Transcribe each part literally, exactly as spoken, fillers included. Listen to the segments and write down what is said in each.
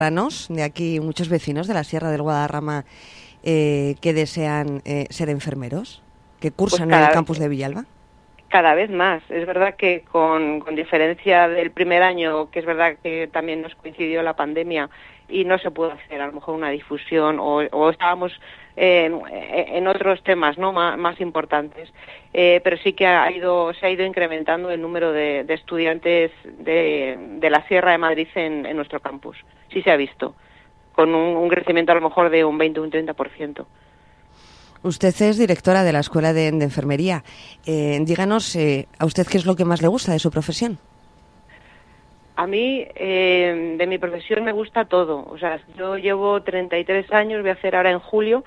De aquí muchos vecinos de la Sierra del Guadarrama eh, que desean eh, ser enfermeros, que cursan pues en el campus de Villalba. Cada vez más. Es verdad que con, con diferencia del primer año, que es verdad que también nos coincidió la pandemia y no se pudo hacer a lo mejor una difusión o, o estábamos en, en otros temas no más, más importantes, eh, pero sí que ha ido, se ha ido incrementando el número de, de estudiantes de, de la Sierra de Madrid en, en nuestro campus. Sí se ha visto, con un, un crecimiento a lo mejor de un veinte o un treinta por ciento. Usted es directora de la Escuela de, de Enfermería. Eh, díganos, eh, ¿a usted qué es lo que más le gusta de su profesión? A mí, eh, de mi profesión me gusta todo. O sea, yo llevo treinta y tres años, voy a hacer ahora en julio,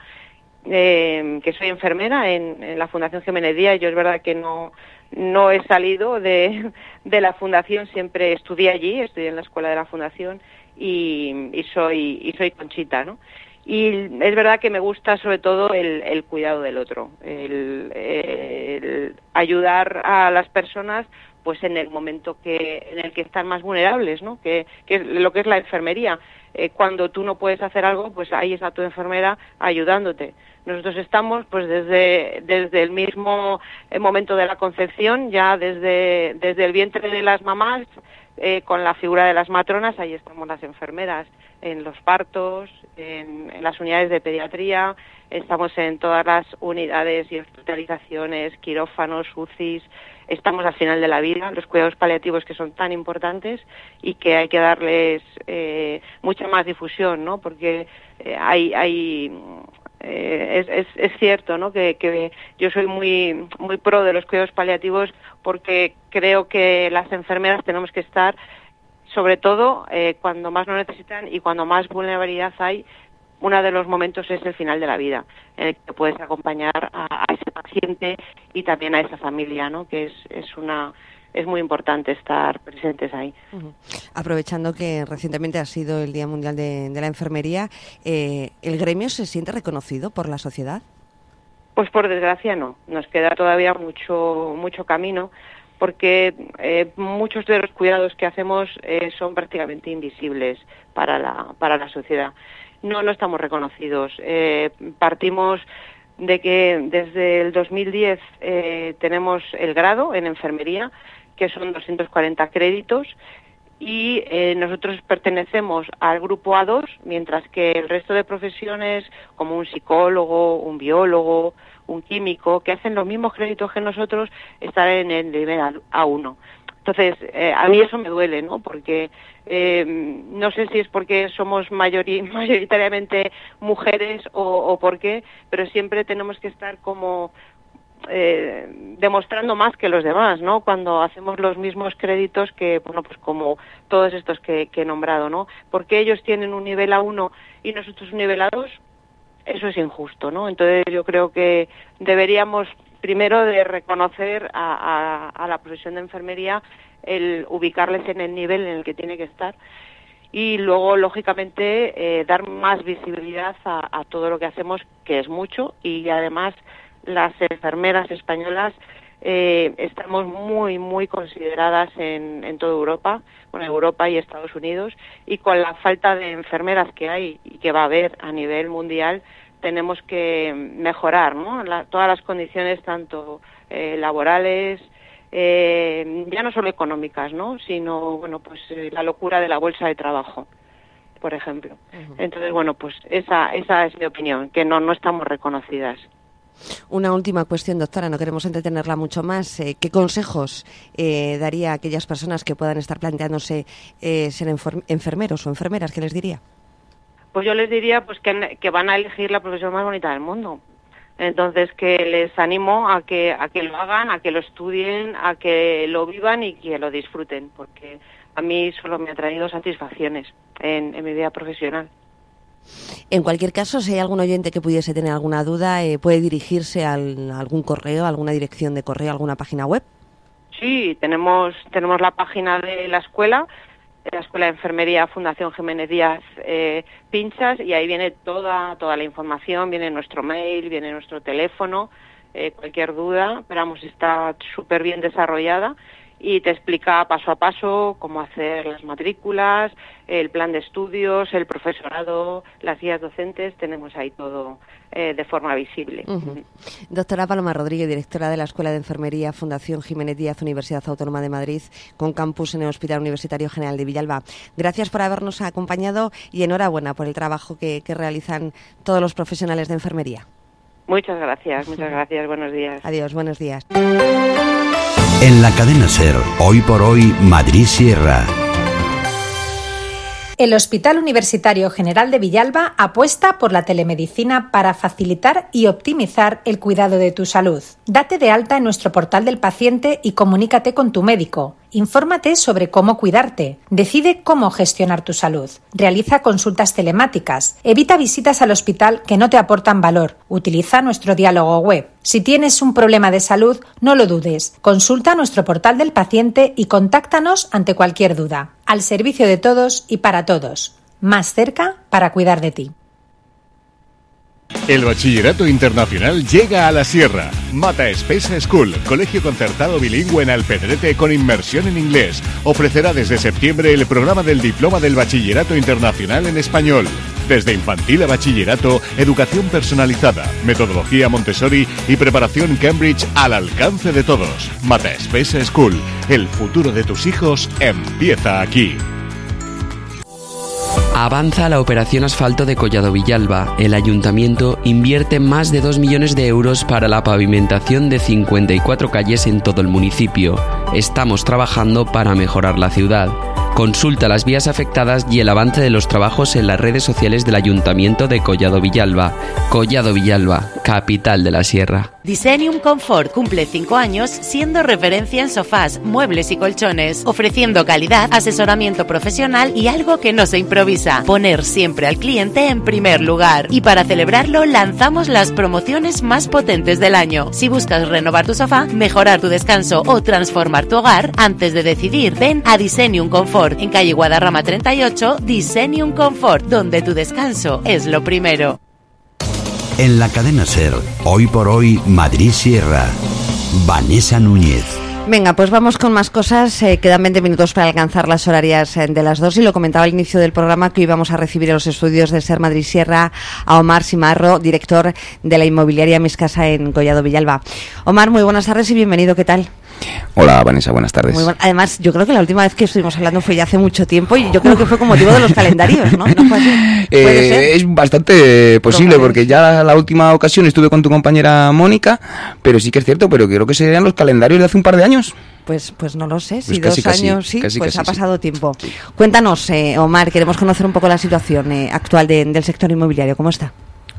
eh, que soy enfermera en, en la Fundación Jiménez Díaz. Yo es verdad que no, no he salido de, de la Fundación, siempre estudié allí, estudié en la Escuela de la Fundación y, y, soy, y soy Conchita, ¿no? Y es verdad que me gusta sobre todo el, el cuidado del otro, el, el ayudar a las personas pues en el momento que en el que están más vulnerables, ¿no? Que, que es lo que es la enfermería. Eh, cuando tú no puedes hacer algo, pues ahí está tu enfermera ayudándote. Nosotros estamos pues desde desde el mismo momento de la concepción, ya desde desde el vientre de las mamás, eh, con la figura de las matronas, ahí estamos las enfermeras, en los partos, en, en las unidades de pediatría, estamos en todas las unidades y hospitalizaciones, quirófanos, U C Is, estamos al final de la vida, los cuidados paliativos que son tan importantes y que hay que darles eh, mucha más difusión, ¿no? Porque eh, hay hay eh, es, es, es cierto, ¿no? Que, que yo soy muy muy pro de los cuidados paliativos porque creo que las enfermeras tenemos que estar sobre todo eh, cuando más lo necesitan y cuando más vulnerabilidad hay. Uno de los momentos es el final de la vida, en el que puedes acompañar a, a ese paciente y también a esa familia, ¿no? Que es, es una es muy importante estar presentes ahí. Uh-huh. Aprovechando que recientemente ha sido el Día Mundial de, de la Enfermería, eh, ¿el gremio se siente reconocido por la sociedad? Pues por desgracia no, nos queda todavía mucho mucho camino, porque eh, muchos de los cuidados que hacemos eh, son prácticamente invisibles para la para la sociedad. No, no estamos reconocidos. Eh, partimos de que desde el dos mil diez eh, tenemos el grado en enfermería, que son doscientos cuarenta créditos, y eh, nosotros pertenecemos al grupo A dos, mientras que el resto de profesiones, como un psicólogo, un biólogo, un químico, que hacen los mismos créditos que nosotros, están en el nivel A uno. Entonces, eh, a mí eso me duele, ¿no? Porque eh, no sé si es porque somos mayori- mayoritariamente mujeres o, o por qué, pero siempre tenemos que estar como eh, demostrando más que los demás, ¿no? Cuando hacemos los mismos créditos que, bueno, pues como todos estos que, que he nombrado, ¿no? Porque ellos tienen un nivel A uno y nosotros un nivel A dos, eso es injusto, ¿no? Entonces yo creo que deberíamos primero de reconocer a, a, a la profesión de enfermería, el ubicarles en el nivel en el que tiene que estar y luego, lógicamente, eh, dar más visibilidad a, a todo lo que hacemos, que es mucho, y además las enfermeras españolas eh, estamos muy, muy consideradas en, en toda Europa, bueno, Europa y Estados Unidos, y con la falta de enfermeras que hay y que va a haber a nivel mundial, tenemos que mejorar, ¿no? La, todas las condiciones, tanto eh, laborales, eh, ya no solo económicas, ¿no? Sino, bueno, pues eh, la locura de la bolsa de trabajo, por ejemplo. Uh-huh. Entonces, bueno, pues esa esa es mi opinión, que no no estamos reconocidas. Una última cuestión, doctora, no queremos entretenerla mucho más. Eh, ¿Qué consejos eh, daría a aquellas personas que puedan estar planteándose eh, ser enfer- enfermeros o enfermeras? ¿Qué les diría? Pues yo les diría pues que, que van a elegir la profesión más bonita del mundo. Entonces, que les animo a que a que lo hagan, a que lo estudien, a que lo vivan y que lo disfruten, porque a mí solo me ha traído satisfacciones en, en mi vida profesional. En cualquier caso, si hay algún oyente que pudiese tener alguna duda, eh, puede dirigirse al, a algún correo, a alguna dirección de correo, alguna página web. Sí, tenemos tenemos la página de la escuela, la Escuela de Enfermería Fundación Jiménez Díaz, eh, pinchas y ahí viene toda toda la información, viene nuestro mail, viene nuestro teléfono, eh, cualquier duda, pero vamos, está súper bien desarrollada y te explica paso a paso cómo hacer las matrículas, el plan de estudios, el profesorado, las guías docentes, tenemos ahí todo eh, de forma visible. Uh-huh. Doctora Paloma Rodríguez, directora de la Escuela de Enfermería Fundación Jiménez Díaz, Universidad Autónoma de Madrid, con campus en el Hospital Universitario General de Villalba. Gracias por habernos acompañado y enhorabuena por el trabajo que, que realizan todos los profesionales de enfermería. Muchas gracias, muchas gracias. Buenos días. Adiós, buenos días. En la cadena SER, hoy por hoy, Madrid Sierra. El Hospital Universitario General de Villalba apuesta por la telemedicina para facilitar y optimizar el cuidado de tu salud. Date de alta en nuestro portal del paciente y comunícate con tu médico. Infórmate sobre cómo cuidarte. Decide cómo gestionar tu salud. Realiza consultas telemáticas. Evita visitas al hospital que no te aportan valor. Utiliza nuestro diálogo web. Si tienes un problema de salud, no lo dudes. Consulta nuestro portal del paciente y contáctanos ante cualquier duda. Al servicio de todos y para todos. Más cerca para cuidar de ti. El Bachillerato Internacional llega a la Sierra. Mata Espesa School, colegio concertado bilingüe en Alpedrete con inmersión en inglés. Ofrecerá desde septiembre el programa del Diploma del Bachillerato Internacional en español. Desde infantil a bachillerato, educación personalizada, metodología Montessori y preparación Cambridge al alcance de todos. Mata Espesa School, el futuro de tus hijos empieza aquí. Avanza la operación asfalto de Collado Villalba. El ayuntamiento invierte más de dos millones de euros para la pavimentación de cincuenta y cuatro calles en todo el municipio. Estamos trabajando para mejorar la ciudad. Consulta las vías afectadas y el avance de los trabajos en las redes sociales del Ayuntamiento de Collado Villalba. Collado Villalba, capital de la Sierra. Designium Comfort cumple cinco años siendo referencia en sofás, muebles y colchones, ofreciendo calidad, asesoramiento profesional y algo que no se improvisa, poner siempre al cliente en primer lugar. Y para celebrarlo lanzamos las promociones más potentes del año. Si buscas renovar tu sofá, mejorar tu descanso o transformar tu hogar, antes de decidir, ven a Designium Comfort, en calle Guadarrama treinta y ocho, Designium Comfort, donde tu descanso es lo primero. En la cadena SER, hoy por hoy, Madrid Sierra. Vanessa Núñez. Venga, pues vamos con más cosas. Eh, quedan veinte minutos para alcanzar las horarias eh, de las dos y lo comentaba al inicio del programa que hoy vamos a recibir en los estudios de SER Madrid Sierra a Omar Simarro, director de la inmobiliaria Miscasa en Collado Villalba. Omar, muy buenas tardes y bienvenido. ¿Qué tal? Hola Vanessa, buenas tardes. Muy bueno. Además, yo creo que la última vez que estuvimos hablando fue ya hace mucho tiempo y yo creo que fue con motivo de los calendarios, ¿no? ¿No fue así? ¿Puede eh, ser? Es bastante posible porque ya la última ocasión estuve con tu compañera Mónica, pero sí que es cierto, pero creo que serían los calendarios de hace un par de años. Pues, pues no lo sé, si pues casi, dos años casi, sí, casi, pues casi, ha pasado sí. tiempo. Sí. Cuéntanos, eh, Omar, queremos conocer un poco la situación eh, actual de, del sector inmobiliario, ¿cómo está?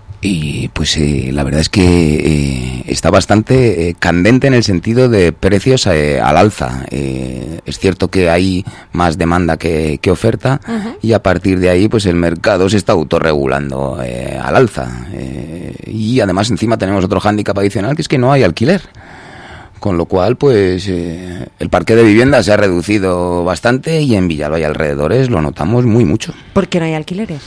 Y pues eh, la verdad es que eh, está bastante eh, candente en el sentido de precios eh, al alza. Eh, es cierto que hay más demanda que, que oferta uh-huh. y a partir de ahí pues el mercado se está autorregulando eh, al alza. Eh, y además encima tenemos otro hándicap adicional que es que no hay alquiler. Con lo cual, pues, eh, el parque de viviendas se ha reducido bastante y en Villalba y alrededores lo notamos muy mucho. ¿Por qué no hay alquileres?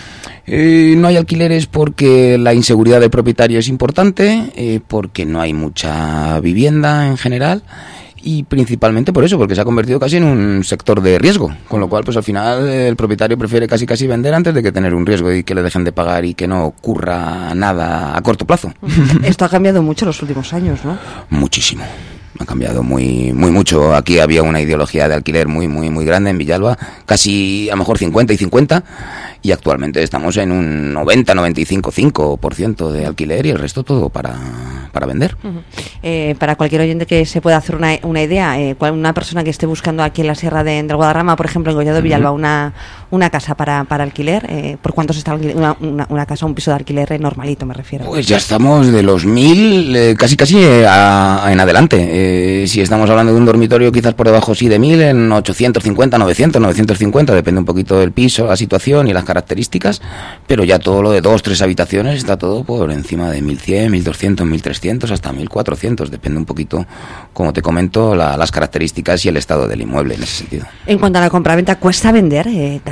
Eh, no hay alquileres porque la inseguridad del propietario es importante, eh, porque no hay mucha vivienda en general y principalmente por eso, porque se ha convertido casi en un sector de riesgo, con lo cual pues al final el propietario prefiere casi casi vender antes de que tener un riesgo y que le dejen de pagar y que no ocurra nada a corto plazo. Esto ha cambiado mucho en los últimos años, ¿no? Muchísimo. Ha cambiado muy muy mucho. Aquí había una ideología de alquiler muy muy muy grande en Villalba, casi a lo mejor cincuenta y cincuenta, y actualmente estamos en un noventa noventa y cinco cinco por ciento de alquiler y el resto todo para, para vender. Uh-huh. Eh, para cualquier oyente que se pueda hacer una, una idea, eh, una persona que esté buscando aquí en la Sierra de, del Guadarrama, por ejemplo, en Collado Villalba, uh-huh. una una casa para, para alquiler, eh, ¿por cuánto se está una, una, una casa, un piso de alquiler eh, normalito, me refiero? Pues ya estamos de los mil, eh, casi casi eh, a, a en adelante. Eh, si estamos hablando de un dormitorio quizás por debajo sí de mil, en ochocientos cincuenta, novecientos, novecientos cincuenta, depende un poquito del piso, la situación y las características, pero ya todo lo de dos, tres habitaciones está todo por encima de mil cien, mil doscientos, mil trescientos, hasta mil cuatrocientos, depende un poquito, como te comento, la, las características y el estado del inmueble en ese sentido. En cuanto a la compraventa, ¿cuesta vender? Eh,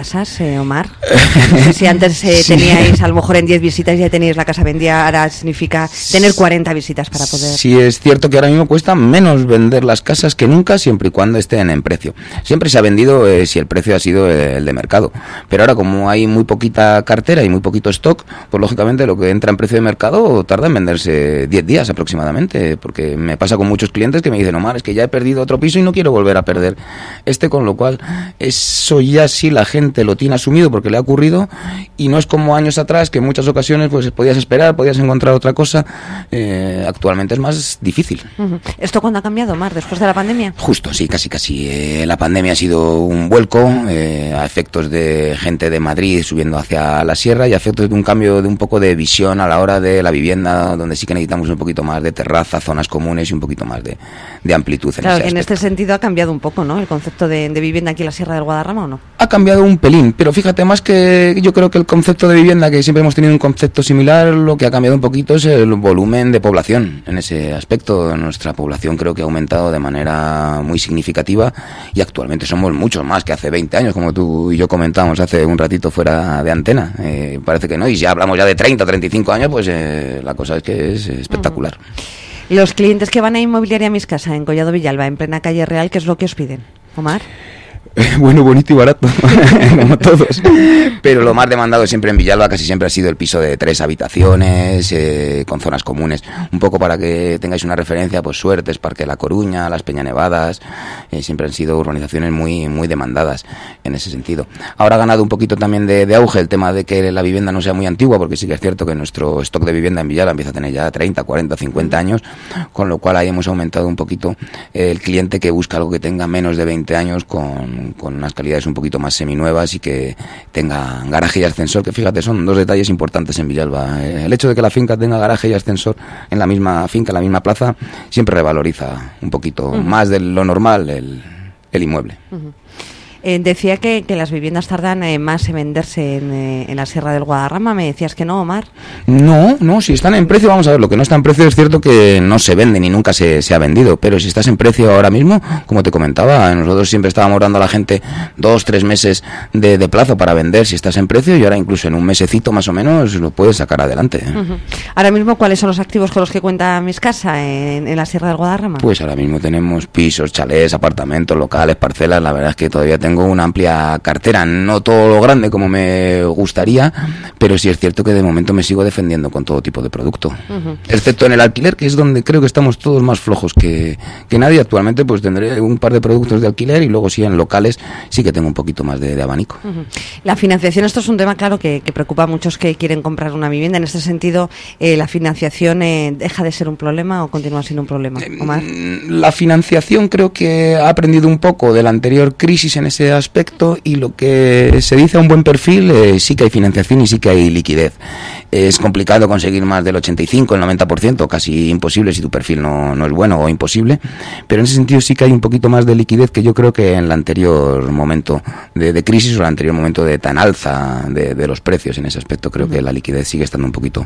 casas, eh, Omar? No sé si antes eh, sí. teníais, a lo mejor en diez visitas ya teníais la casa vendida, ahora significa tener cuarenta visitas para poder... Sí, es cierto que ahora mismo cuesta menos vender las casas que nunca, siempre y cuando estén en precio. Siempre se ha vendido eh, si el precio ha sido el de mercado, pero ahora como hay muy poquita cartera y muy poquito stock, pues lógicamente lo que entra en precio de mercado tarda en venderse diez días aproximadamente, porque me pasa con muchos clientes que me dicen, Omar, es que ya he perdido otro piso y no quiero volver a perder este, con lo cual eso ya sí la gente lo tiene asumido porque le ha ocurrido, y no es como años atrás que en muchas ocasiones pues podías esperar, podías encontrar otra cosa. Eh, actualmente es más difícil. Uh-huh. ¿Esto cuándo ha cambiado, Omar? ¿Después de la pandemia? Justo, sí, casi casi. Eh, la pandemia ha sido un vuelco eh, a efectos de gente de Madrid subiendo hacia la sierra y a efectos de un cambio de un poco de visión a la hora de la vivienda, donde sí que necesitamos un poquito más de terraza, zonas comunes y un poquito más de, de amplitud. En claro, ese en este sentido ha cambiado un poco, ¿no?, el concepto de, de vivienda aquí en la Sierra del Guadarrama, ¿o no? Ha cambiado un pelín, pero fíjate, más que yo creo que el concepto de vivienda, que siempre hemos tenido un concepto similar, lo que ha cambiado un poquito es el volumen de población. En ese aspecto, nuestra población creo que ha aumentado de manera muy significativa y actualmente somos muchos más que hace veinte años, como tú y yo comentábamos hace un ratito fuera de antena. Eh, parece que no, y si hablamos ya de treinta, treinta y cinco años, pues eh, la cosa es que es espectacular. Uh-huh. Los clientes que van a Inmobiliaria Mis Casa en Collado Villalba, en plena calle Real, ¿qué es lo que os piden, Omar? Bueno, bonito y barato, como todos. Pero lo más demandado siempre en Villalba casi siempre ha sido el piso de tres habitaciones, eh, con zonas comunes. Un poco para que tengáis una referencia, pues Suertes, Parque de la Coruña, Las Peñanevadas, eh, siempre han sido urbanizaciones muy muy demandadas en ese sentido. Ahora ha ganado un poquito también de, de auge el tema de que la vivienda no sea muy antigua, porque sí que es cierto que nuestro stock de vivienda en Villalba empieza a tener ya treinta, cuarenta, cincuenta años, con lo cual ahí hemos aumentado un poquito el cliente que busca algo que tenga menos de veinte años con con unas calidades un poquito más seminuevas y que tenga garaje y ascensor, que fíjate, son dos detalles importantes en Villalba. El hecho de que la finca tenga garaje y ascensor en la misma finca, en la misma plaza, siempre revaloriza un poquito uh-huh. más de lo normal el, el inmueble. Uh-huh. Eh, decía que, que las viviendas tardan eh, más en venderse en, eh, en la Sierra del Guadarrama. ¿Me decías que no, Omar? No, no, si están en precio, vamos a ver, lo que no está en precio es cierto que no se vende ni nunca se, se ha vendido, pero si estás en precio ahora mismo, como te comentaba, nosotros siempre estábamos dando a la gente dos, tres meses de, de plazo para vender si estás en precio, y ahora incluso en un mesecito más o menos lo puedes sacar adelante. Uh-huh. Ahora mismo, ¿cuáles son los activos con los que cuenta Mis Casa en, en la Sierra del Guadarrama? Pues ahora mismo tenemos pisos, chalés, apartamentos, locales, parcelas. La verdad es que todavía tengo una amplia cartera, no todo lo grande como me gustaría, pero sí es cierto que de momento me sigo defendiendo con todo tipo de producto, uh-huh. excepto en el alquiler, que es donde creo que estamos todos más flojos que, que nadie. Actualmente pues tendré un par de productos de alquiler y luego sí en locales sí que tengo un poquito más de, de abanico. Uh-huh. La financiación, esto es un tema claro que, que preocupa a muchos que quieren comprar una vivienda. En este sentido, eh, ¿la financiación eh, deja de ser un problema o continúa siendo un problema, Omar? La financiación creo que ha aprendido un poco de la anterior crisis en ese aspecto, y lo que se dice a un buen perfil, eh, sí que hay financiación y sí que hay liquidez. Es complicado conseguir más del ochenta y cinco, el noventa por ciento, casi imposible si tu perfil no, no es bueno, o imposible, pero en ese sentido sí que hay un poquito más de liquidez que yo creo que en el anterior momento de, de crisis o el anterior momento de tan alza de, de los precios. En ese aspecto creo que la liquidez sigue estando un poquito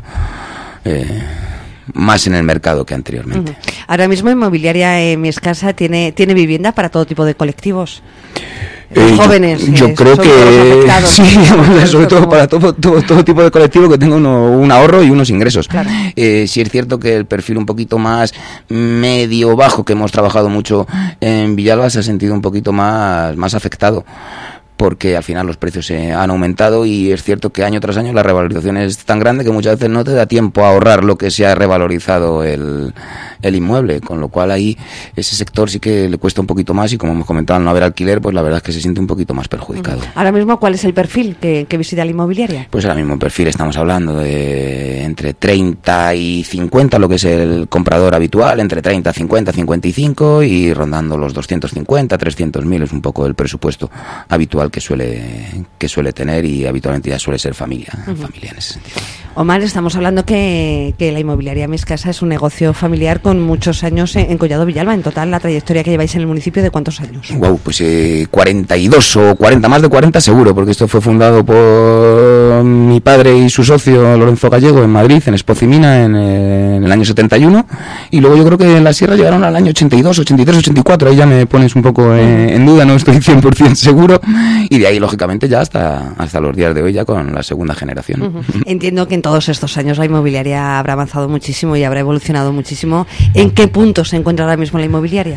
Eh, más en el mercado que anteriormente. Uh-huh. Ahora mismo Inmobiliaria eh, Mis Casa tiene tiene vivienda para todo tipo de colectivos. Eh, jóvenes, yo, yo eh, creo que sí, sobre todo para todo, todo, todo tipo de colectivo que tenga uno, un ahorro y unos ingresos. Claro. Eh, sí es cierto que el perfil un poquito más medio bajo, que hemos trabajado mucho en Villalba, se ha sentido un poquito más, más afectado, porque al final los precios se han aumentado y es cierto que año tras año la revalorización es tan grande que muchas veces no te da tiempo a ahorrar lo que se ha revalorizado el, el inmueble, con lo cual ahí ese sector sí que le cuesta un poquito más, y como hemos comentado, al no haber alquiler, pues la verdad es que se siente un poquito más perjudicado. Ahora mismo, ¿cuál es el perfil que, que visita la inmobiliaria? Pues ahora mismo el perfil estamos hablando de entre treinta y cincuenta, lo que es el comprador habitual, entre treinta, cincuenta, cincuenta y cinco, y rondando los doscientos cincuenta, trescientos mil es un poco el presupuesto habitual que suele que suele tener, y habitualmente ya suele ser familia, uh-huh. familia en ese sentido. Omar, estamos hablando que, que la Inmobiliaria Mis Casa es un negocio familiar con muchos años en, en Collado Villalba. En total, la trayectoria que lleváis en el municipio, ¿de cuántos años? Wow, pues eh, cuarenta y dos o cuarenta, más de cuarenta seguro, porque esto fue fundado por mi padre y su socio Lorenzo Gallego en Madrid, en Espocimina, en, eh, en el año setenta y uno, y luego yo creo que en la Sierra llegaron al año ochenta y dos, ochenta y tres, ochenta y cuatro, ahí ya me pones un poco eh, en duda, no estoy cien por ciento seguro, y de ahí lógicamente ya hasta, hasta los días de hoy ya con la segunda generación. Uh-huh. Entiendo que en todos estos años la inmobiliaria habrá avanzado muchísimo y habrá evolucionado muchísimo. ¿En qué punto se encuentra ahora mismo la inmobiliaria?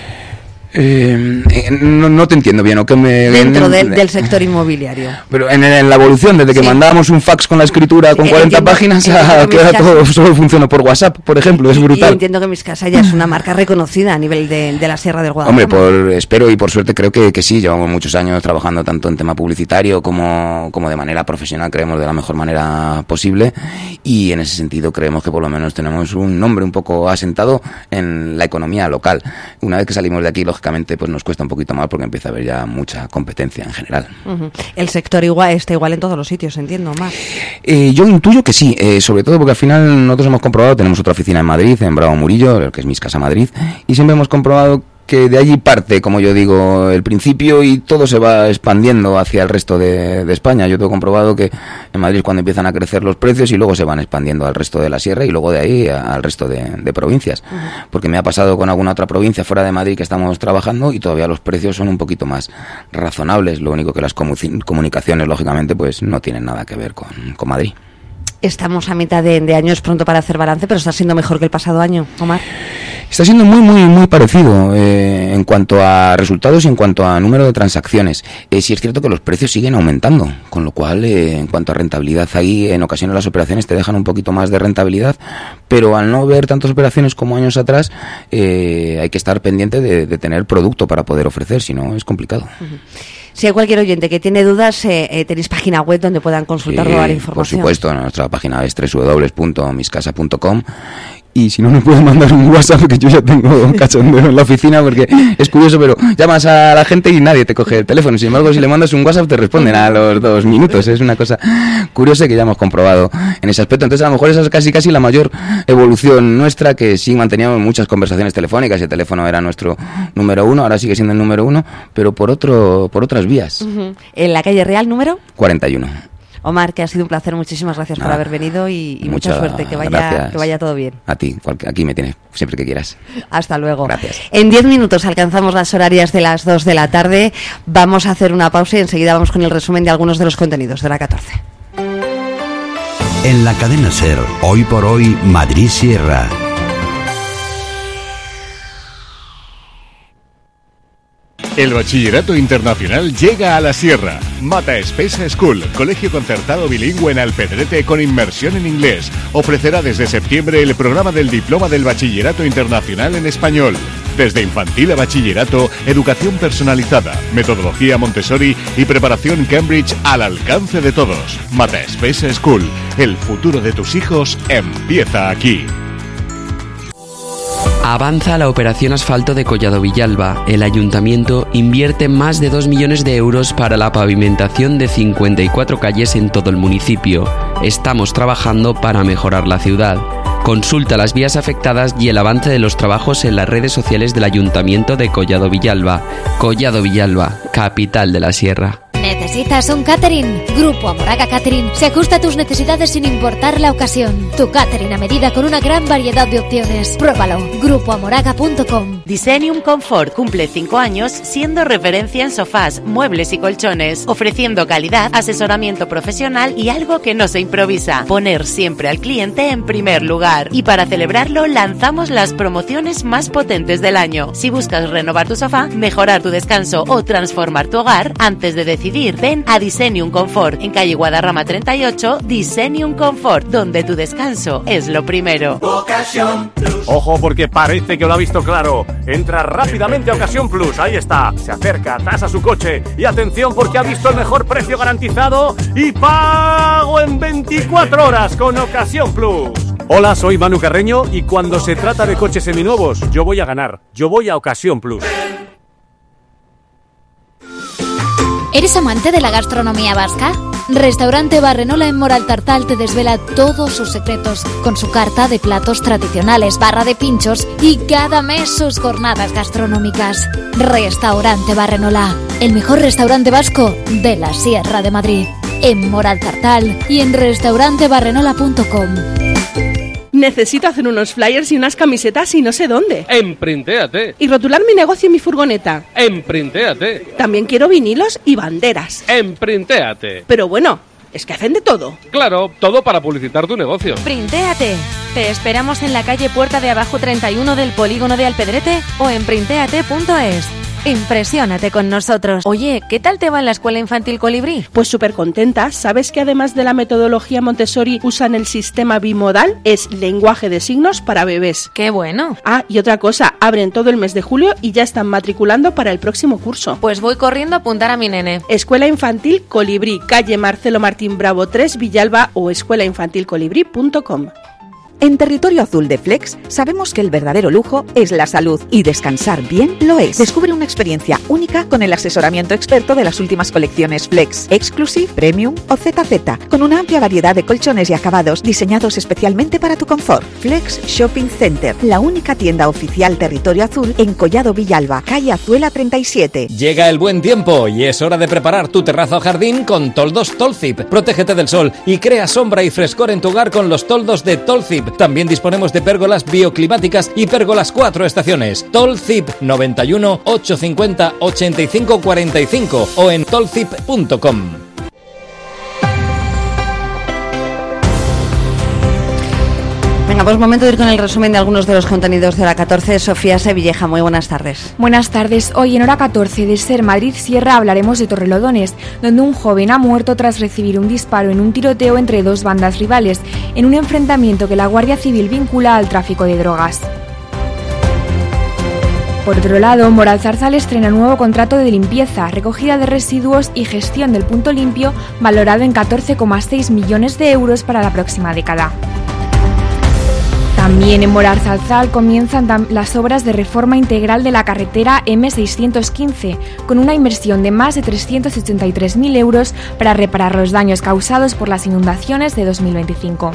Eh, no, no te entiendo bien, ¿o que me dentro en, del, del sector inmobiliario? Pero en, en la evolución, desde que sí. mandábamos un fax con la escritura con cuarenta entiendo, páginas a que ahora todo solo funciona por WhatsApp, por ejemplo, es brutal. Y entiendo que Miscasa ya es una marca reconocida a nivel de, de la Sierra del Guadalajara. Hombre, por, espero y por suerte creo que, que sí, llevamos muchos años trabajando tanto en tema publicitario como, como de manera profesional, creemos de la mejor manera posible, y en ese sentido creemos que por lo menos tenemos un nombre un poco asentado en la economía local. Una vez que salimos de aquí, lógicamente pues nos cuesta un poquito más porque empieza a haber ya mucha competencia en general. Uh-huh. El sector igual está igual en todos los sitios, entiendo, más. Eh, yo intuyo que sí, eh, sobre todo porque al final nosotros hemos comprobado, tenemos otra oficina en Madrid, en Bravo Murillo, que es Miscasa Madrid, y siempre hemos comprobado que de allí parte, como yo digo, el principio y todo se va expandiendo hacia el resto de, de España. Yo tengo comprobado que en Madrid es cuando empiezan a crecer los precios y luego se van expandiendo al resto de la sierra y luego de ahí al resto de, de provincias. Uh-huh. Porque me ha pasado con alguna otra provincia fuera de Madrid que estamos trabajando y todavía los precios son un poquito más razonables. Lo único que las comu- comunicaciones, lógicamente, pues no tienen nada que ver con, con Madrid. Estamos a mitad de, de año, es pronto para hacer balance, pero está siendo mejor que el pasado año, Omar. Está siendo muy, muy, muy parecido eh, en cuanto a resultados y en cuanto a número de transacciones. Eh, sí es cierto que los precios siguen aumentando, con lo cual, eh, en cuanto a rentabilidad, ahí en ocasiones las operaciones te dejan un poquito más de rentabilidad, pero al no ver tantas operaciones como años atrás, eh, hay que estar pendiente de, de tener producto para poder ofrecer, si no es complicado. Uh-huh. Si hay cualquier oyente que tiene dudas, eh, eh, tenéis página web donde puedan consultar toda la información. Por supuesto, nuestra página es doble u doble u doble u punto miscasa punto com. Y si no, me pueden mandar un WhatsApp, que yo ya tengo un cachondeo en la oficina, porque es curioso, pero llamas a la gente y nadie te coge el teléfono. Sin embargo, si le mandas un WhatsApp, te responden a los dos minutos. Es una cosa curiosa que ya hemos comprobado en ese aspecto. Entonces, a lo mejor esa es casi casi la mayor evolución nuestra, que sí manteníamos muchas conversaciones telefónicas y el teléfono era nuestro número uno, ahora sigue siendo el número uno, pero por otro por otras vías. Uh-huh. ¿En la calle Real número? cuarenta y uno. Omar, que ha sido un placer, muchísimas gracias Nada, por haber venido y, y mucha suerte, que vaya, que vaya todo bien. A ti, aquí me tienes, siempre que quieras. Hasta luego. Gracias. En diez minutos alcanzamos las horarias de las dos de la tarde, vamos a hacer una pausa y enseguida vamos con el resumen de algunos de los contenidos de la catorce. En la cadena SER, hoy por hoy, Madrid Sierra. El Bachillerato Internacional llega a la Sierra. Mata Espesa School, colegio concertado bilingüe en Alpedrete con inmersión en inglés. Ofrecerá desde septiembre el programa del Diploma del Bachillerato Internacional en Español. Desde infantil a bachillerato, educación personalizada, metodología Montessori y preparación Cambridge al alcance de todos. Mata Espesa School, el futuro de tus hijos empieza aquí. Avanza la operación asfalto de Collado Villalba. El ayuntamiento invierte más de dos millones de euros para la pavimentación de cincuenta y cuatro calles en todo el municipio. Estamos trabajando para mejorar la ciudad. Consulta las vías afectadas y el avance de los trabajos en las redes sociales del ayuntamiento de Collado Villalba. Collado Villalba, capital de la Sierra. ¿Necesitas un catering? Grupo Amoraga Catering se ajusta a tus necesidades sin importar la ocasión. Tu catering a medida con una gran variedad de opciones. Pruébalo. grupo amoraga punto com. Designium Comfort cumple cinco años siendo referencia en sofás, muebles y colchones, ofreciendo calidad, asesoramiento profesional y algo que no se improvisa. Poner siempre al cliente en primer lugar. Y para celebrarlo lanzamos las promociones más potentes del año. Si buscas renovar tu sofá, mejorar tu descanso o transformar tu hogar, antes de decidir, ven a Designium Comfort, en calle Guadarrama treinta y ocho, Designium Comfort, donde tu descanso es lo primero. Ocasión Plus. Ojo, porque parece que lo ha visto claro. Entra rápidamente a Ocasión Plus, ahí está. Se acerca, tasa su coche y atención porque ha visto el mejor precio garantizado y pago en veinticuatro horas con Ocasión Plus. Hola, soy Manu Carreño y cuando se trata de coches seminuevos, yo voy a ganar. Yo voy a Ocasión Plus. ¿Eres amante de la gastronomía vasca? Restaurante Barrenola en Moral Tartal te desvela todos sus secretos, con su carta de platos tradicionales, barra de pinchos y cada mes sus jornadas gastronómicas. Restaurante Barrenola, el mejor restaurante vasco de la Sierra de Madrid. en Moraltartal y en restaurante barrenola punto com. Necesito hacer unos flyers y unas camisetas y no sé dónde. En Printéate. Y rotular mi negocio en mi furgoneta. En Printéate. También quiero vinilos y banderas. En Printéate. Pero bueno, es que hacen de todo. Claro, todo para publicitar tu negocio. Printéate. Te esperamos en la calle Puerta de Abajo treinta y uno del Polígono de Alpedrete o en printéate punto es. Impresiónate con nosotros. Oye, ¿qué tal te va en la escuela infantil Colibrí? Pues súper contenta. ¿Sabes que además de la metodología Montessori usan el sistema bimodal? Es lenguaje de signos para bebés. ¡Qué bueno! Ah, y otra cosa, abren todo el mes de julio y ya están matriculando para el próximo curso. Pues voy corriendo a apuntar a mi nene. Escuela Infantil Colibrí, calle Marcelo Martín Bravo tres, Villalba o escuela infantil colibrí punto com. En Territorio Azul de Flex sabemos que el verdadero lujo es la salud y descansar bien lo es. Descubre una experiencia única con el asesoramiento experto de las últimas colecciones Flex, Exclusive, Premium o Z Z, con una amplia variedad de colchones y acabados diseñados especialmente para tu confort. Flex Shopping Center, la única tienda oficial Territorio Azul en Collado Villalba, calle Azuela treinta y siete. Llega el buen tiempo y es hora de preparar tu terraza o jardín con toldos Tolzip. Protégete del sol y crea sombra y frescor en tu hogar con los toldos de Tolzip. También disponemos de pérgolas bioclimáticas y pérgolas cuatro estaciones. Tolzip noventa y uno, ochocientos cincuenta, ochenta y cinco cuarenta y cinco o en tolzip punto com. Venga, pues momento de ir con el resumen de algunos de los contenidos de Hora catorce. Sofía Sevilleja, muy buenas tardes. Buenas tardes. Hoy en Hora catorce de Ser Madrid Sierra hablaremos de Torrelodones, donde un joven ha muerto tras recibir un disparo en un tiroteo entre dos bandas rivales, en un enfrentamiento que la Guardia Civil vincula al tráfico de drogas. Por otro lado, Moralzarzal estrena nuevo contrato de limpieza, recogida de residuos y gestión del punto limpio, valorado en catorce coma seis millones de euros para la próxima década. También en Moralzarzal comienzan las obras de reforma integral de la carretera eme seiscientos quince, con una inversión de más de trescientos ochenta y tres mil euros para reparar los daños causados por las inundaciones de dos mil veinticinco.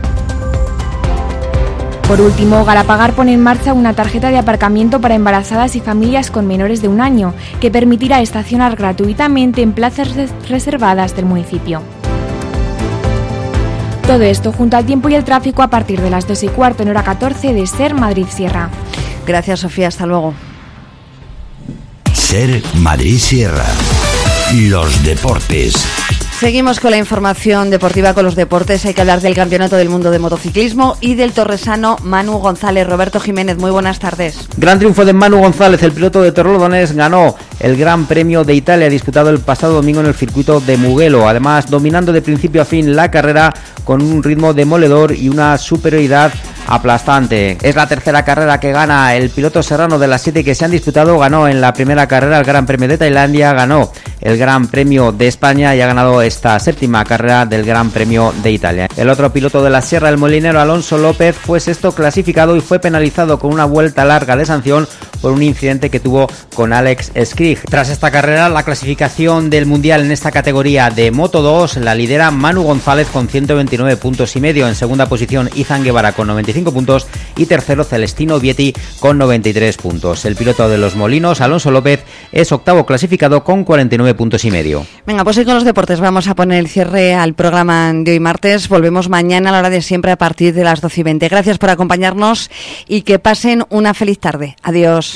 Por último, Galapagar pone en marcha una tarjeta de aparcamiento para embarazadas y familias con menores de un año, que permitirá estacionar gratuitamente en plazas reservadas del municipio. Todo esto junto al tiempo y el tráfico a partir de las dos y cuarto en Hora catorce de Ser Madrid Sierra. Gracias, Sofía, hasta luego. Ser Madrid Sierra. Los deportes. Seguimos con la información deportiva, con los deportes. Hay que hablar del Campeonato del Mundo de Motociclismo y del torresano Manu González. Roberto Jiménez, muy buenas tardes. Gran triunfo de Manu González, el piloto de Torrelodones ganó el Gran Premio de Italia disputado el pasado domingo en el circuito de Mugello, además dominando de principio a fin la carrera con un ritmo demoledor y una superioridad aplastante. Es la tercera carrera que gana el piloto serrano de las siete que se han disputado. Ganó en la primera carrera el Gran Premio de Tailandia, ganó el Gran Premio de España y ha ganado esta séptima carrera del Gran Premio de Italia. El otro piloto de la Sierra, el molinero Alonso López, fue sexto clasificado y fue penalizado con una vuelta larga de sanción por un incidente que tuvo con Alex Skrig. Tras esta carrera, la clasificación del Mundial en esta categoría de Moto dos la lidera Manu González con ciento veintinueve puntos y medio. En segunda posición, Izan Guevara con noventa y cinco puntos y tercero, Celestino Vietti con noventa y tres puntos. El piloto de los Molinos, Alonso López, es octavo clasificado con cuarenta y nueve puntos y medio. Venga, pues hoy con los deportes vamos a poner el cierre al programa de hoy martes. Volvemos mañana a la hora de siempre a partir de las doce y veinte. Gracias por acompañarnos y que pasen una feliz tarde. Adiós.